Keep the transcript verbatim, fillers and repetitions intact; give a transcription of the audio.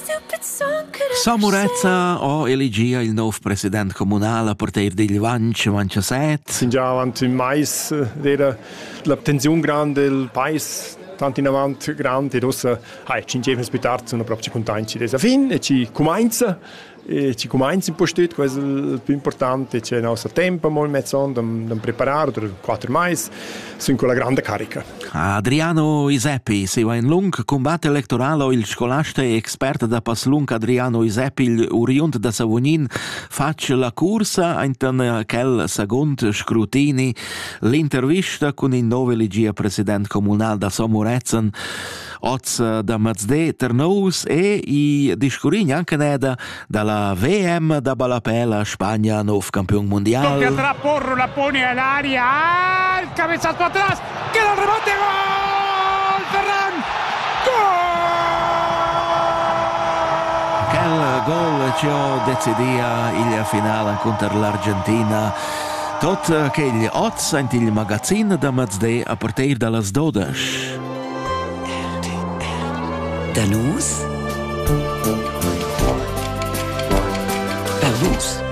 Samurezza o elegia il nuovo presidente comunale a partire degli venti ventisette. Sin già avanti in mais era l'attenzione grande del paese, tanto in avanti grande, e adesso hai cinque anni più tardi sono proprio contenti della fine e ci comincia. E ci comincia in postet, questo è il più importante, c'è il nostro tempo, molto mezzo da preparare, per quattro mesi, sono con la grande carica. Adriano Isepi, si va in lung combatto elettorale, il scolasta e esperto da Paslung Adriano Isepi, il oriunt da Savognin, faccia la corsa in quel secondo scrutini, l'intervista con il nuovo elegia presidente comunale da Samurezen, Oz da Mazde Ternous e i discurini anche neda dalla V M da Balapela, Spagna, nuovo campione mondiale. Doppia tra Porro, la pone all'aria, ah, il cabezazo atrás, queda el rebote, gol, Ferran, gol! Quel gol ci ho decidia il finale contro l'Argentina. Tot che gli Oz in il magazzino da Mazde a partire dalle dodici. Da Luz? Da Luz.